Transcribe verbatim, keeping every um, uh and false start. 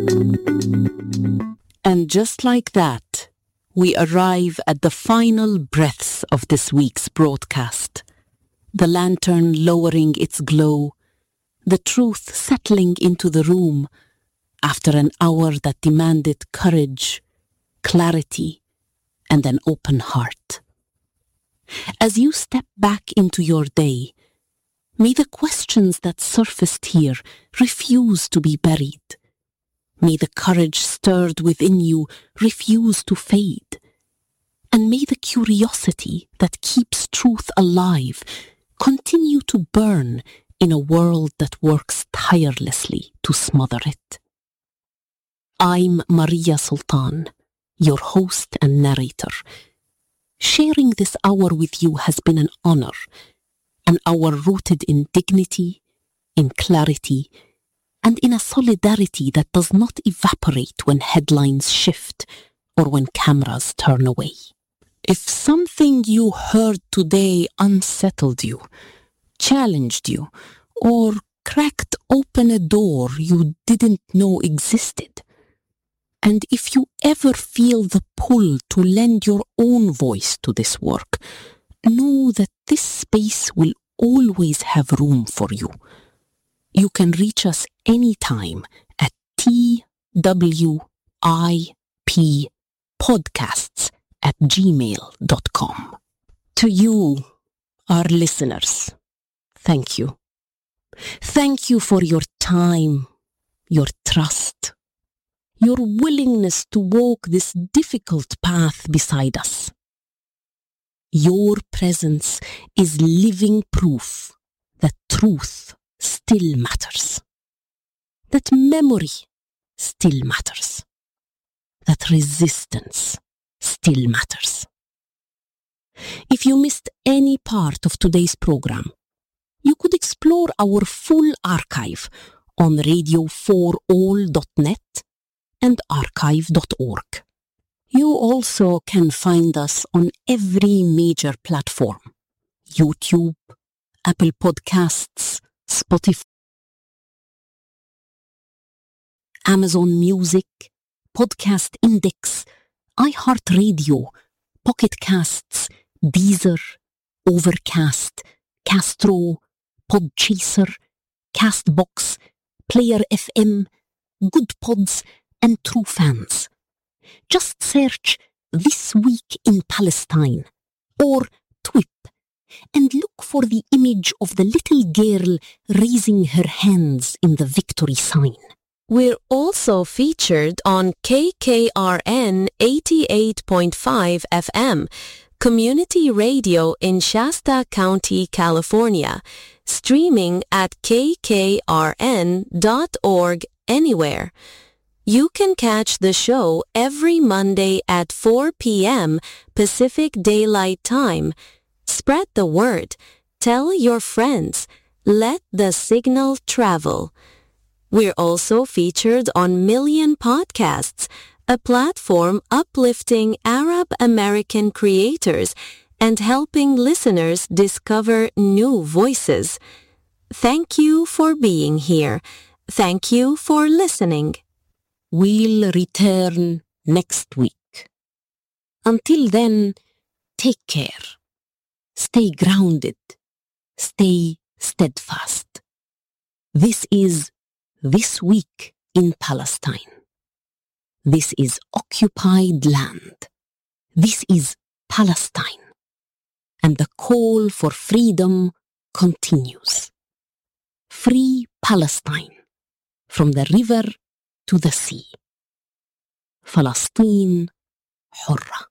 And just like that, we arrive at the final breaths of this week's broadcast. The lantern lowering its glow, the truth settling into the room after an hour that demanded courage, clarity, and an open heart. As you step back into your day, may the questions that surfaced here refuse to be buried. May the courage stirred within you refuse to fade. And may the curiosity that keeps truth alive continue to burn in a world that works tirelessly to smother it. I'm Maria Sultan, your host and narrator. Sharing this hour with you has been an honor, an hour rooted in dignity, in clarity, and in a solidarity that does not evaporate when headlines shift or when cameras turn away. If something you heard today unsettled you, challenged you, or cracked open a door you didn't know existed, and if you ever feel the pull to lend your own voice to this work, know that this space will always have room for you. You can reach us anytime at T W I P podcasts at gmail dot com. To you, our listeners, thank you. Thank you for your time, your trust, your willingness to walk this difficult path beside us. Your presence is living proof that truth still matters, that memory still matters, that resistance still matters. If you missed any part of today's program, you could explore our full archive on radio for all dot net and archive dot org. You also can find us on every major platform: YouTube, Apple Podcasts, Spotify, Amazon Music, Podcast Index, iHeartRadio, Pocket Casts, Deezer, Overcast, Castro, Podchaser, Castbox, Player F M, Good Pods, and True Fans. Just search This Week in Palestine or TWIP and look for the image of the little girl raising her hands in the victory sign. We're also featured on K K R N eighty-eight point five F M, community radio in Shasta County, California, streaming at k k r n dot org anywhere. You can catch the show every Monday at four p.m. Pacific Daylight Time. Spread the word. Tell your friends. Let the signal travel. We're also featured on Million Podcasts, a platform uplifting Arab American creators and helping listeners discover new voices. Thank you for being here. Thank you for listening. We'll return next week. Until then, take care. Stay grounded. Stay steadfast. This is This Week in Palestine. This is occupied land. This is Palestine. And the call for freedom continues. Free Palestine, from the river to the sea. فلسطين حرة.